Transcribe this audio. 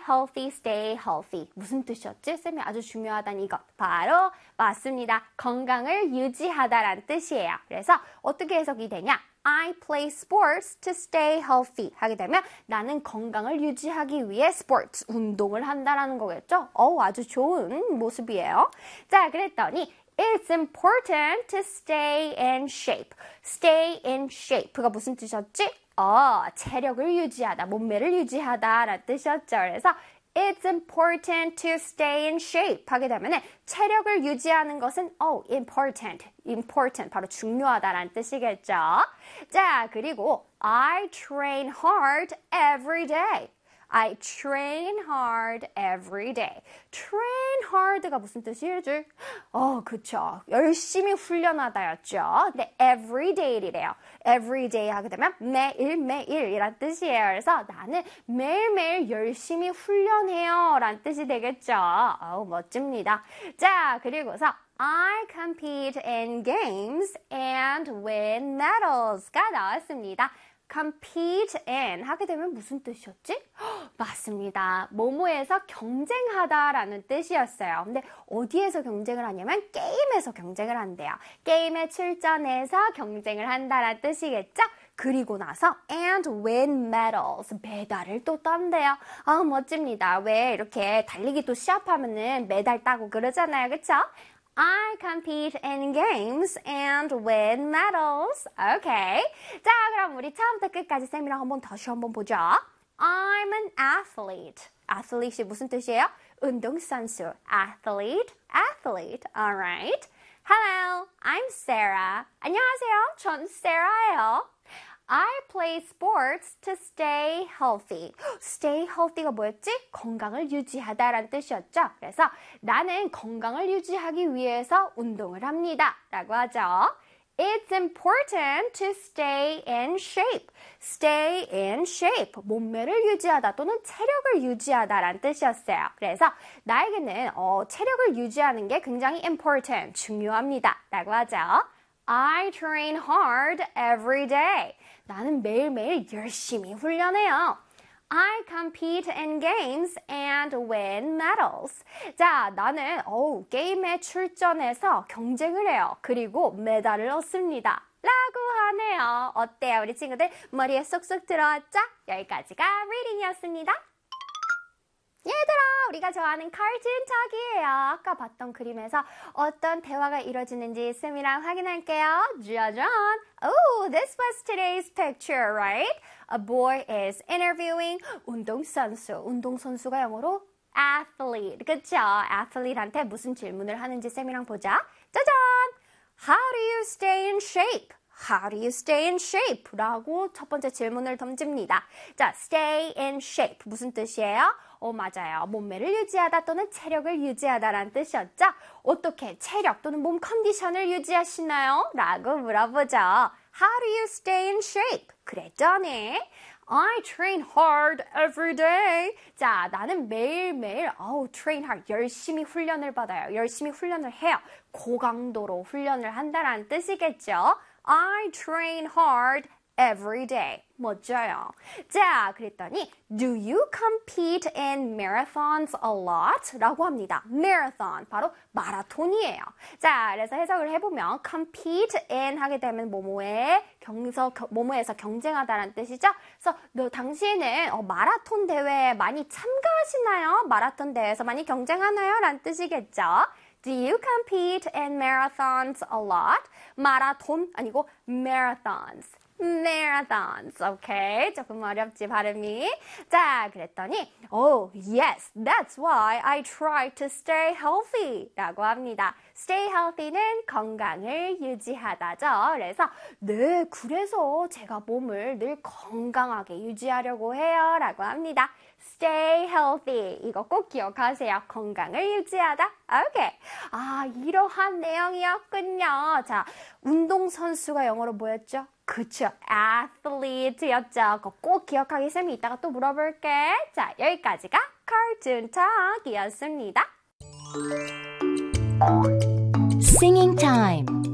healthy, stay healthy. 무슨 뜻이었지? 쌤이 아주 중요하다는 이것. 바로 맞습니다. 건강을 유지하다라는 뜻이에요. 그래서 어떻게 해석이 되냐? I play sports to stay healthy. 하게 되면 나는 건강을 유지하기 위해 스포츠, 운동을 한다라는 거겠죠? 아주 좋은 모습이에요. 자, 그랬더니 It's important to stay in shape. Stay in shape가 무슨 뜻이었지? 체력을 유지하다, 몸매를 유지하다라는 뜻이었죠. 그래서 It's important to stay in shape 하게 되면 체력을 유지하는 것은 important 바로 중요하다라는 뜻이겠죠. 자, 그리고 I train hard every day. I train hard every day. train hard가 무슨 뜻이지? 그쵸. 열심히 훈련하다였죠. 근데 every day이래요. every day 하게 되면 매일이란 뜻이에요. 그래서 나는 매일매일 열심히 훈련해요 라는 뜻이 되겠죠. 멋집니다. 자, 그리고서 I compete in games and win medals가 나왔습니다. compete in 하게 되면 무슨 뜻이었지? 맞습니다. 뭐뭐에서 경쟁하다라는 뜻이었어요. 근데 어디에서 경쟁을 하냐면 게임에서 경쟁을 한대요. 게임에 출전해서 경쟁을 한다라는 뜻이겠죠? 그리고 나서 and win medals, 메달을 또 딴대요. 멋집니다. 왜 이렇게 달리기 또 시합하면은 메달 따고 그러잖아요. 그쵸? I compete in games and win medals. Okay. 자, 그럼 우리 처음부터 끝까지 쌤이랑 다시 한번 보죠. I'm an athlete. athlete이 무슨 뜻이에요? 운동선수. athlete. Alright. Hello, I'm Sarah. 안녕하세요. 전 Sarah예요. I play sports to stay healthy. stay healthy가 뭐였지? 건강을 유지하다라는 뜻이었죠. 그래서 나는 건강을 유지하기 위해서 운동을 합니다. 라고 하죠. It's important to stay in shape. stay in shape. 몸매를 유지하다 또는 체력을 유지하다라는 뜻이었어요. 그래서 나에게는 체력을 유지하는 게 굉장히 important, 중요합니다. 라고 하죠. I train hard every day. 나는 매일매일 열심히 훈련해요. I compete in games and win medals. 자, 나는 게임에 출전해서 경쟁을 해요. 그리고 메달을 얻습니다. 라고 하네요. 어때요, 우리 친구들? 머리에 쏙쏙 들어왔죠? 여기까지가 리딩이었습니다. 얘들아, 우리가 좋아하는 카툰 척이에요. 아까 봤던 그림에서 어떤 대화가 이루어지는지 쌤이랑 확인할게요. 짜잔! Oh, this was today's picture, right? A boy is interviewing 운동선수가 영어로 athlete. 그쵸? athlete한테 무슨 질문을 하는지 쌤이랑 보자. 짜잔! How do you stay in shape? How do you stay in shape? 라고 첫 번째 질문을 던집니다. 자, stay in shape. 무슨 뜻이에요? 맞아요. 몸매를 유지하다 또는 체력을 유지하다라는 뜻이었죠? 어떻게 체력 또는 몸 컨디션을 유지하시나요? 라고 물어보죠. How do you stay in shape? 그랬더니 I train hard every day. 자, 나는 매일매일 train hard, 열심히 훈련을 받아요. 열심히 훈련을 해요. 고강도로 훈련을 한다라는 뜻이겠죠? I train hard every day. 멋져요. 자, 그랬더니 Do you compete in marathons a lot? 라고 합니다. marathon, 바로 마라톤이에요. 자, 그래서 해석을 해보면 compete in 하게 되면 뭐뭐에서 경쟁하다라는 뜻이죠. 그래서 당신은 마라톤 대회에 많이 참가하시나요? 마라톤 대회에서 많이 경쟁하나요? 라는 뜻이겠죠. Do you compete in marathons a lot? 마라톤 아니고 marathons. marathons, okay? 조금 어렵지, 발음이. 자, 그랬더니 yes, that's why I try to stay healthy 라고 합니다. stay healthy는 건강을 유지하다죠. 그래서 네, 그래서 제가 몸을 늘 건강하게 유지하려고 해요 라고 합니다. stay healthy, 이거 꼭 기억하세요. 건강을 유지하다. 오케이. 이러한 내용이었군요. 자, 운동선수가 영어로 뭐였죠? 그쵸, athlete였죠. 그거 꼭 기억하기 쌤이 이따가 또 물어볼게. 자, 여기까지가 카툰 톡이었습니다. Singing time.